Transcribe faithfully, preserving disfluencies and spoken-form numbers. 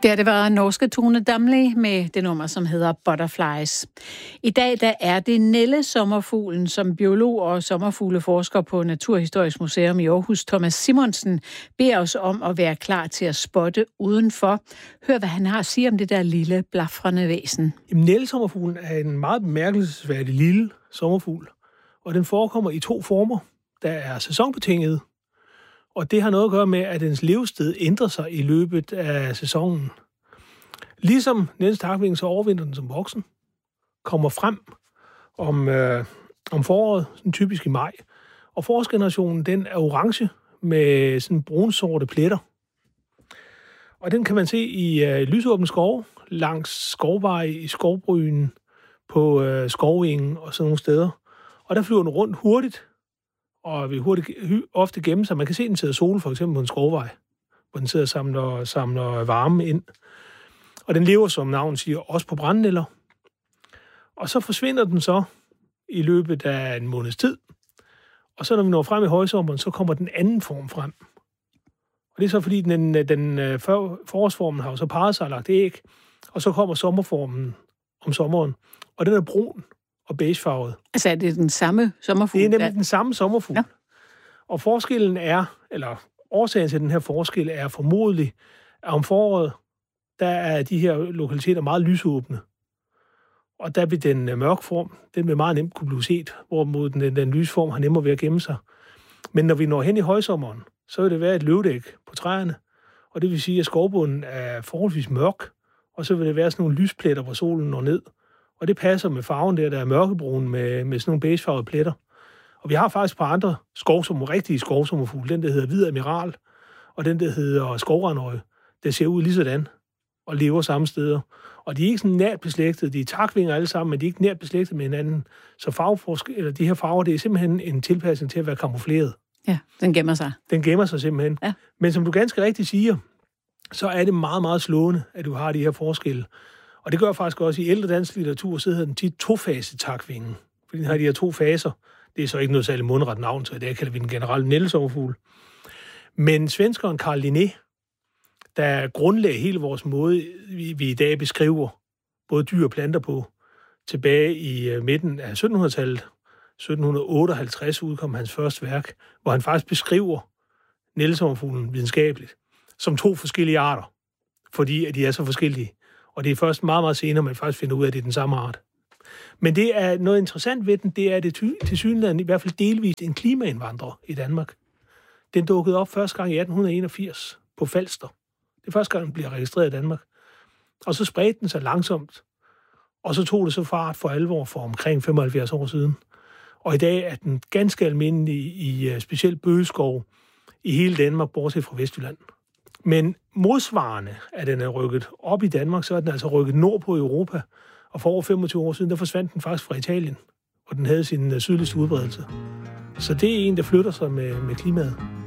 Der det var norske Tone Damli med det nummer, som hedder Butterflies. I dag der er det nældesommerfuglen, som biolog og sommerfugleforsker på Naturhistorisk Museum i Aarhus, Thomas Simonsen, beder os om at være klar til at spotte udenfor. Hør, hvad han har at sige om det der lille, blafrende væsen. Jamen, nældesommerfuglen er en meget bemærkelsesværdig lille sommerfugl, og den forekommer i to former. Der er sæsonbetinget, og det har noget at gøre med, at dens levested ændrer sig i løbet af sæsonen. Ligesom Niels Takving, så overvinder den som voksen, kommer frem om, øh, om foråret, sådan typisk i maj. Og forårsgenerationen, den er orange med sådan brunsorte pletter. Og den kan man se i øh, lysåbne skove, langs skovveje, i skovbrynen, på øh, skovengen og sådan nogle steder. Og der flyver den rundt hurtigt, og vil hurtigt ofte gemme sig. Man kan se, den sidder sol, for eksempel på en skovvej, hvor den sidder og samler, samler varme ind. Og den lever, som navnet siger, også på brændenælder. Og så forsvinder den så i løbet af en måneds tid. Og så når vi når frem i højsommeren, så kommer den anden form frem. Og det er så fordi, den, den forårsformen har jo så parret sig og lagt æg, og så kommer sommerformen om sommeren. Og den er brun og beigefarvet. Altså er det den samme sommerfugl? Det er nemlig den samme sommerfugl. Ja. Og forskellen er, eller årsagen til den her forskel er formodentlig, at om foråret, der er de her lokaliteter meget lysåbne. Og der vil den mørke form, den vil meget nemt kunne blive set, hvorimod den, den lysform har nemmere ved at gemme sig. Men når vi når hen i højsommeren, så vil det være et løvdæk på træerne, og det vil sige, at skovbunden er forholdsvis mørk, og så vil det være sådan nogle lyspletter, hvor solen når ned. Og det passer med farven der, der er mørkebrun med, med sådan nogle beigefarvede pletter. Og vi har faktisk et par andre skovsommer, rigtige skovsommerfugle. Den, der hedder hvid admiral, og den, der hedder skovrandøje, der ser ud lige sådan og lever samme steder. Og de er ikke sådan nært beslægtet. De er takvinger alle sammen, men de er ikke nært beslægtet med hinanden. Så farveforsk- eller de her farver, det er simpelthen en tilpasning til at være kamufleret. Ja, den gemmer sig. Den gemmer sig simpelthen. Ja. Men som du ganske rigtigt siger, så er det meget, meget slående, at du har de her forskelle. Og det gør faktisk også i ældre dansk litteratur, så hedder den tit tofaset takvingen. Fordi den har de her to faser. Det er så ikke noget særligt mundret navn, så i dag kalder vi den generelle nældesommerfugl. Men svenskeren Carl Linné, der grundlagde hele vores måde, vi, vi i dag beskriver både dyr og planter på, tilbage i uh, midten af syttenhundredetallet, sytten otteoghalvtreds udkom hans første værk, hvor han faktisk beskriver nældesommerfuglen videnskabeligt som to forskellige arter, fordi at de er så forskellige. Og det er først meget, meget senere, man faktisk finder ud af, at det er den samme art. Men det er noget interessant ved den, det er det til synligheden i hvert fald delvist en klimaindvandrer i Danmark. Den dukkede op første gang i atten enogfirs på Falster. Det er første gang, den bliver registreret i Danmark. Og så spredte den sig langsomt, og så tog det så fart for alvor for omkring femoghalvfjerds år siden. Og i dag er den ganske almindelig i specielt bøgeskov i hele Danmark, bortset fra Vestjylland. Men modsvarende, at den er rykket op i Danmark, så er den altså rykket nordpå i Europa. Og for over femogtyve år siden, der forsvandt den faktisk fra Italien, og den havde sin sydligste udbredelse. Så det er en, der flytter sig med, med klimaet.